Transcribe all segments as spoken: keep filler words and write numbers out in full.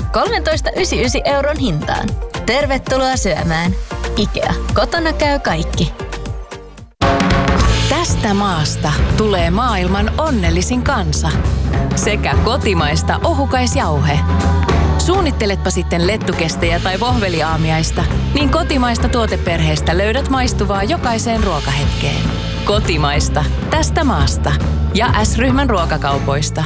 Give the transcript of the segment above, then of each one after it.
kolmetoista pilkku yhdeksänkymmentäyhdeksän euron hintaan. Tervetuloa syömään. IKEA. Kotona käy kaikki. Tästä maasta tulee maailman onnellisin kansa. Sekä kotimaista ohukaisjauhe. Suunnitteletpa sitten lettukestejä tai vohveliaamiaista, niin kotimaista tuoteperheestä löydät maistuvaa jokaiseen ruokahetkeen. Kotimaista. Tästä maasta. Ja S-ryhmän ruokakaupoista.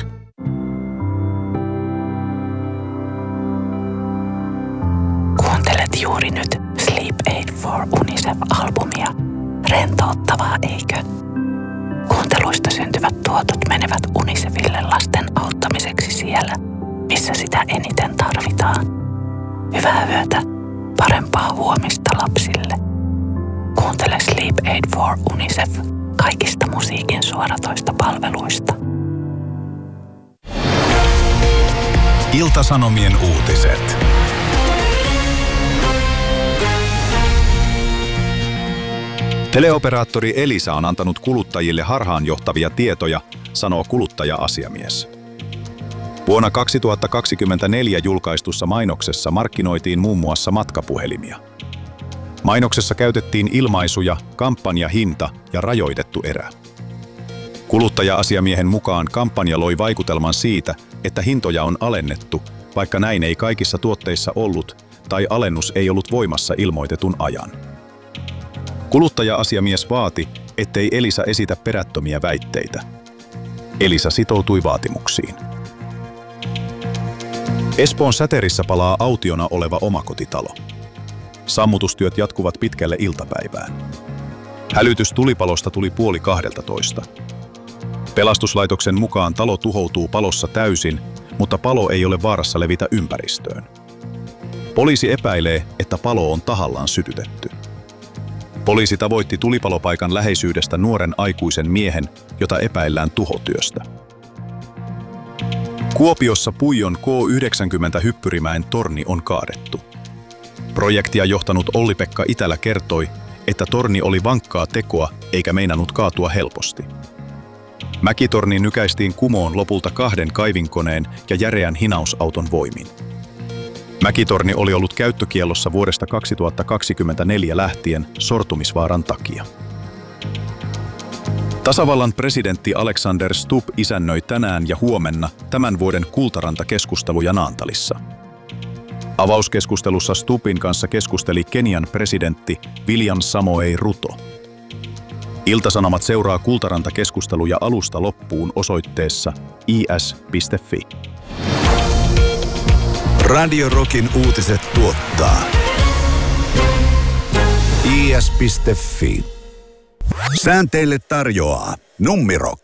Kuuntelet juuri nyt Sleep Aid for UNICEF-albumia. Rentouttavaa, eikö? Kuunteluista syntyvät tuotot menevät UNICEFille lasten auttamiseksi siellä, missä sitä eniten tarvitaan. Hyvää yötä, parempaa huomista lapsille. Kuuntele Sleep Aid for UNICEF kaikista musiikin suoratoista palveluista. Ilta-Sanomien uutiset. Teleoperaattori Elisa on antanut kuluttajille harhaanjohtavia tietoja, sanoo kuluttaja-asiamies. Vuonna kaksituhattakaksikymmentäneljä julkaistussa mainoksessa markkinoitiin muun muassa matkapuhelimia. Mainoksessa käytettiin ilmaisuja, kampanjahinta ja rajoitettu erä. Kuluttaja-asiamiehen mukaan kampanja loi vaikutelman siitä, että hintoja on alennettu, vaikka näin ei kaikissa tuotteissa ollut tai alennus ei ollut voimassa ilmoitetun ajan. Kuluttaja-asiamies vaati, ettei Elisa esitä perättömiä väitteitä. Elisa sitoutui vaatimuksiin. Espoon Säterissä palaa autiona oleva omakotitalo. Sammutustyöt jatkuvat pitkälle iltapäivään. Hälytys tulipalosta tuli puoli kahdeltatoista. Pelastuslaitoksen mukaan talo tuhoutuu palossa täysin, mutta palo ei ole vaarassa levitä ympäristöön. Poliisi epäilee, että palo on tahallaan sytytetty. Poliisi tavoitti tulipalopaikan läheisyydestä nuoren aikuisen miehen, jota epäillään tuhotyöstä. Kuopiossa Puijon K yhdeksänkymmentä Hyppyrimäen torni on kaadettu. Projektia johtanut Olli-Pekka Itälä kertoi, että torni oli vankkaa tekoa eikä meinannut kaatua helposti. Mäkitorni nykäistiin kumoon lopulta kahden kaivinkoneen ja järeän hinausauton voimin. Mäkitorni oli ollut käyttökiellossa vuodesta kaksituhattakaksikymmentäneljä lähtien sortumisvaaran takia. Tasavallan presidentti Alexander Stubb isännöi tänään ja huomenna tämän vuoden Kultaranta-keskusteluja Naantalissa. Avauskeskustelussa Stubbin kanssa keskusteli Kenian presidentti William Samoei Ruto. Ilta-Sanomat seuraa Kultaranta-keskusteluja alusta loppuun osoitteessa i s piste f i. Radio Rockin uutiset tuottaa i s piste f i. Sään teille tarjoaa Nummirock.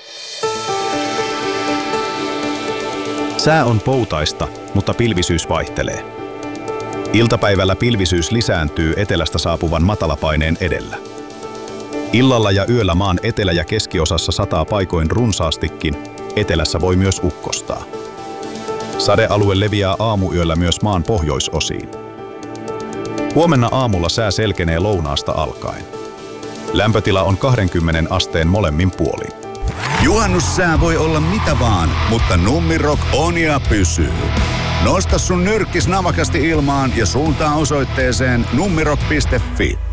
Sää on poutaista, mutta pilvisyys vaihtelee. Iltapäivällä pilvisyys lisääntyy etelästä saapuvan matalapaineen edellä. Illalla ja yöllä maan etelä- ja keskiosassa sataa paikoin runsaastikin, etelässä voi myös ukkostaa. Sadealue leviää aamuyöllä myös maan pohjoisosiin. Huomenna aamulla sää selkenee lounaasta alkaen. Lämpötila on kaksikymmentä asteen molemmin puolin. Juhannussää voi olla mitä vaan, mutta Nummirock on ja pysyy. Nosta sun nyrkkis navakasti ilmaan ja suuntaa osoitteeseen nummirock piste f i.